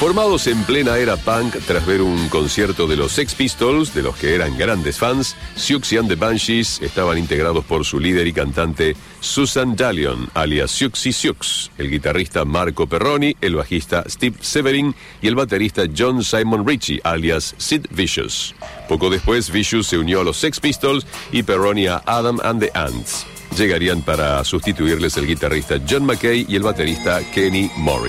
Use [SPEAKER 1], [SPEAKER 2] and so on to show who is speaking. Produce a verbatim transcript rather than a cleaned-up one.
[SPEAKER 1] Formados en plena era punk tras ver un concierto de los Sex Pistols, de los que eran grandes fans, Siouxsie and the Banshees estaban integrados por su líder y cantante Susan Dalion, alias Siouxsie Sioux, el guitarrista Marco Perroni, el bajista Steve Severin y el baterista John Simon Ritchie, alias Sid Vicious. Poco después, Vicious se unió a los Sex Pistols y Perroni a Adam and the Ants. Llegarían para sustituirles el guitarrista John McKay y el baterista Kenny Morris.